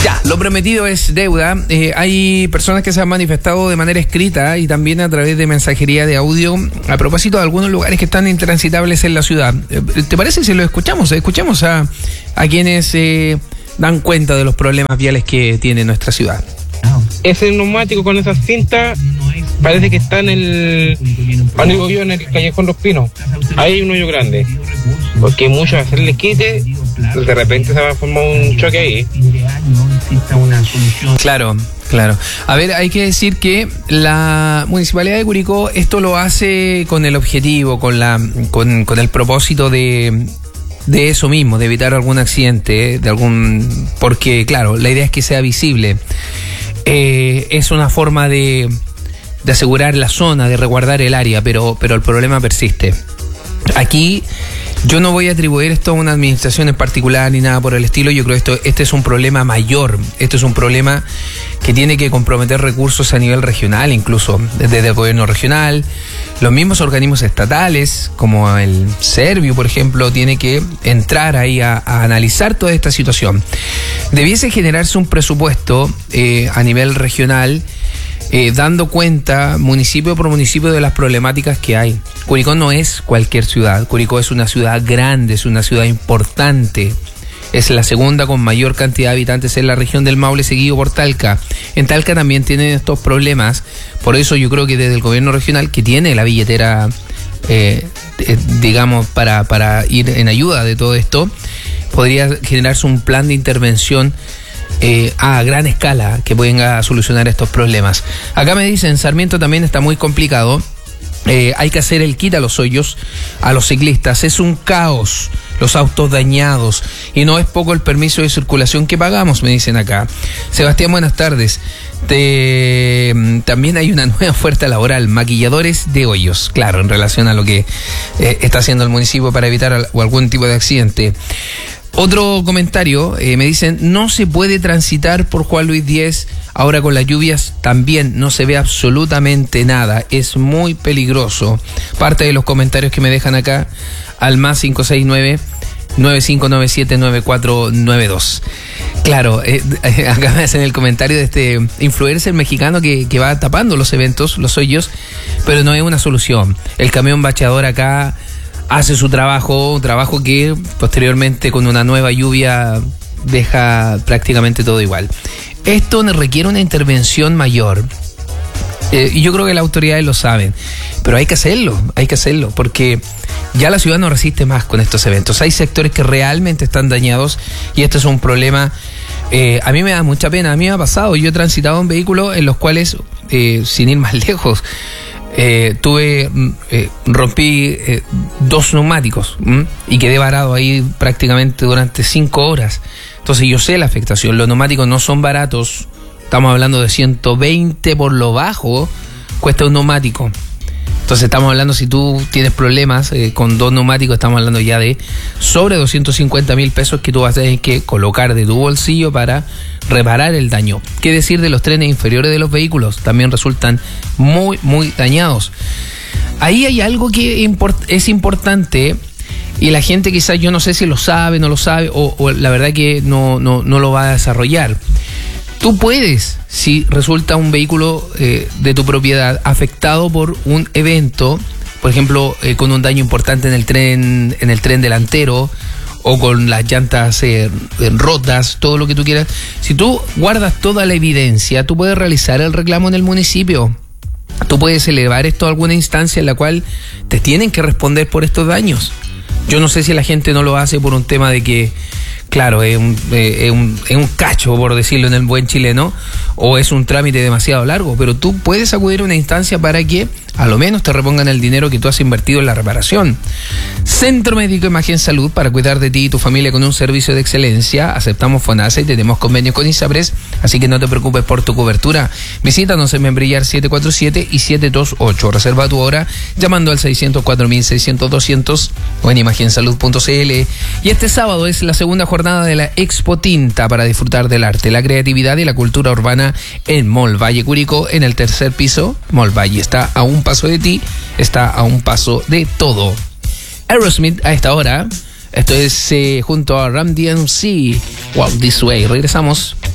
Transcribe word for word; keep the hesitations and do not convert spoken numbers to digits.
Ya, lo prometido es deuda. Eh, hay personas que se han manifestado de manera escrita y también a través de mensajería de audio a propósito de algunos lugares que están intransitables en la ciudad. Eh, ¿Te parece si lo escuchamos? Escuchamos a, a quienes eh, dan cuenta de los problemas viales que tiene nuestra ciudad. Ese neumático con esas cintas parece que está en el amigo yo en el Callejón Los Pinos. Ahí hay un hoyo grande, porque muchos hacerles quite, de repente se va a formar un choque ahí. Claro, claro. A ver, hay que decir que la Municipalidad de Curicó esto lo hace con el objetivo, con la, con, con el propósito de de eso mismo, de evitar algún accidente, de algún, porque claro, la idea es que sea visible. Eh, es una forma de, de asegurar la zona, de resguardar el área, pero, pero el problema persiste. Aquí yo no voy a atribuir esto a una administración en particular ni nada por el estilo. Yo creo que esto, este es un problema mayor. Esto es un problema que tiene que comprometer recursos a nivel regional, incluso desde el gobierno regional. Los mismos organismos estatales, como el Servio, por ejemplo, tiene que entrar ahí a, a analizar toda esta situación. Debiese generarse un presupuesto eh, a nivel regional, Eh, dando cuenta municipio por municipio de las problemáticas que hay. Curicó no es cualquier ciudad. Curicó es una ciudad grande, es una ciudad importante. Es la segunda con mayor cantidad de habitantes en la región del Maule, seguido por Talca. En Talca también tienen estos problemas. Por eso yo creo que desde el gobierno regional, que tiene la billetera, eh, eh, digamos, para, para ir en ayuda de todo esto, podría generarse un plan de intervención Eh, a gran escala que venga a solucionar estos problemas. Acá me dicen, Sarmiento también está muy complicado. Eh, hay que hacer el kit a los hoyos a los ciclistas. Es un caos, los autos dañados, y no es poco el permiso de circulación que pagamos, me dicen acá. Sebastián, buenas tardes. Te, también hay una nueva oferta laboral, maquilladores de hoyos, claro, en relación a lo que eh, está haciendo el municipio para evitar al, o algún tipo de accidente. Otro comentario, eh, me dicen, no se puede transitar por Juan Luis diez, ahora con las lluvias también no se ve absolutamente nada, es muy peligroso. Parte de los comentarios que me dejan acá al más cinco seis nueve, nueve cinco nueve siete, nueve cuatro nueve dos. Claro, eh, acá me hacen el comentario de este influencer mexicano que, que va tapando los eventos, los hoyos, pero no es una solución. El camión bacheador acá hace su trabajo, un trabajo que posteriormente con una nueva lluvia deja prácticamente todo igual. Esto requiere una intervención mayor. Eh, y yo creo que las autoridades lo saben, pero hay que hacerlo, hay que hacerlo, porque ya la ciudad no resiste más con estos eventos. Hay sectores que realmente están dañados y esto es un problema. Eh, a mí me da mucha pena, a mí me ha pasado, yo he transitado en vehículos en los cuales, eh, sin ir más lejos, Eh, tuve, eh, rompí eh, dos neumáticos ¿m? y quedé varado ahí prácticamente durante cinco horas. Entonces yo sé la afectación. Los neumáticos no son baratos. Estamos hablando de ciento veinte por lo bajo, cuesta un neumático. Entonces estamos hablando, si tú tienes problemas eh, con dos neumáticos, estamos hablando ya de sobre doscientos cincuenta mil pesos que tú vas a tener que colocar de tu bolsillo para reparar el daño. ¿Qué decir de los trenes inferiores de los vehículos? También resultan muy, muy dañados. Ahí hay algo que import- es importante y la gente quizás, yo no sé si lo sabe, no lo sabe, o, o la verdad que no, no, no lo va a desarrollar. Tú puedes, si resulta un vehículo eh, de tu propiedad afectado por un evento, por ejemplo, eh, con un daño importante en el tren, en el tren delantero, o con las llantas eh, rotas, todo lo que tú quieras. Si tú guardas toda la evidencia, tú puedes realizar el reclamo en el municipio. Tú puedes elevar esto a alguna instancia en la cual te tienen que responder por estos daños. Yo no sé si la gente no lo hace por un tema de que, claro, es un, eh, es un, es un cacho, por decirlo en el buen chileno, o es un trámite demasiado largo, pero tú puedes acudir a una instancia para que a lo menos te repongan el dinero que tú has invertido en la reparación. Centro Médico Imagen Salud, para cuidar de ti y tu familia con un servicio de excelencia. Aceptamos FONASA y tenemos convenio con ISAPRES, así que no te preocupes por tu cobertura. Visítanos en Membrillar siete cuatro siete y siete dos ocho. Reserva tu hora llamando al seiscientos cuatro mil seiscientos doscientos o en imagen salud punto c l. Y este sábado es la segunda jornada de la Expo Tinta para disfrutar del arte, la creatividad y la cultura urbana en Mall Valle Curicó, en el tercer piso. Mall Valle está a un paso de ti, está a un paso de todo. Aerosmith a esta hora. Esto es eh, junto a Ram D M C, Walk This Way. Regresamos.